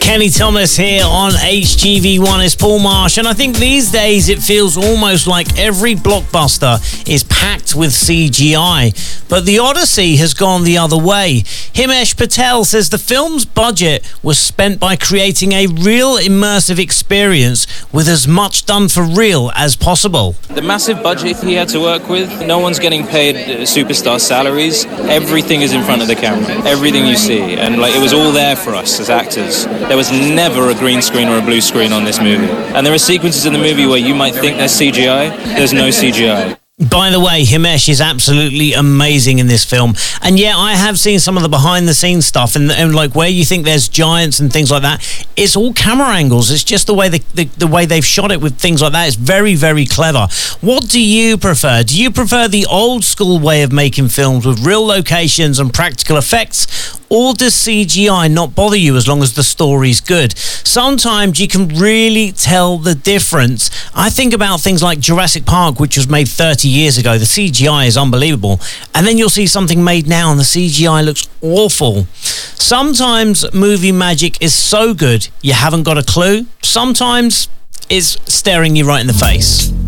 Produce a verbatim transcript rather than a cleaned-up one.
Kenny Thomas here on H G V one. It's Paul Marsh, and I think these days it feels almost like every blockbuster is packed with C G I. But The Odyssey has gone the other way. Himesh Patel says the film's budget was spent by creating a real immersive experience with as much done for real as possible. The massive budget he had to work with, no one's getting paid superstar salaries. Everything is in front of the camera, everything you see, and like it was all there for us as actors. There was never a green screen or a blue screen on this movie. And there are sequences in the movie where you might think there's C G I. There's no C G I. By the way, Himesh is absolutely amazing in this film. And yeah, I have seen some of the behind-the-scenes stuff, and, and like where you think there's giants and things like that, it's all camera angles. It's just the way the, the, the way they've shot it with things like that. It's very, very clever. What do you prefer? Do you prefer the old-school way of making films with real locations and practical effects? Or does C G I not bother you as long as the story's good? Sometimes you can really tell the difference. I think about things like Jurassic Park, which was made thirty years ago. The C G I is unbelievable. And then you'll see something made now and the C G I looks awful. Sometimes movie magic is so good you haven't got a clue. Sometimes it's staring you right in the face.